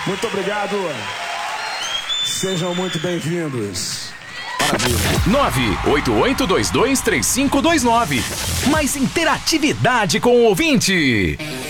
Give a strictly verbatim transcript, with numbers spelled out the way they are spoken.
Muito obrigado. Sejam muito bem-vindos. nove oito oito dois dois três cinco dois nove. Mais interatividade com o ouvinte.